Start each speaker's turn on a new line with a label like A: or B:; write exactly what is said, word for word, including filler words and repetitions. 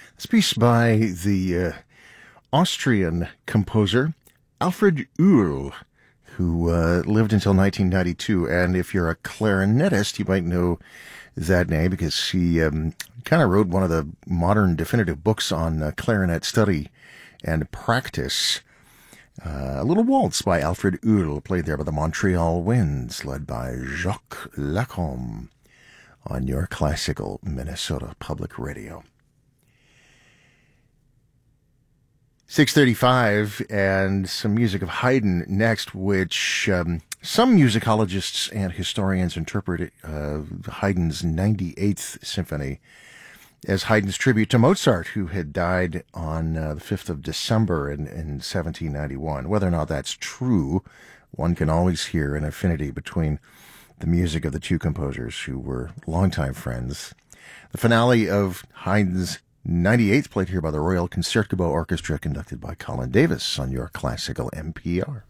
A: This piece by the uh, Austrian composer Alfred Uhl, who uh, lived until nineteen ninety-two. And if you're a clarinetist, you might know that name because he um, kind of wrote one of the modern definitive books on uh, clarinet study and practice. Uh, a little waltz by Alfred Uhl, played there by the Montreal Winds, led by Jacques Lacombe on your classical Minnesota Public Radio. six thirty-five, and some music of Haydn next, which um, some musicologists and historians interpret uh, Haydn's ninety-eighth Symphony as Haydn's tribute to Mozart, who had died on uh, the fifth of December in, in seventeen ninety-one. Whether or not that's true, one can always hear an affinity between the music of the two composers who were longtime friends. The finale of Haydn's ninety-eighth, played here by the Royal Concertgebouw Orchestra, conducted by Colin Davis on your classical M P R.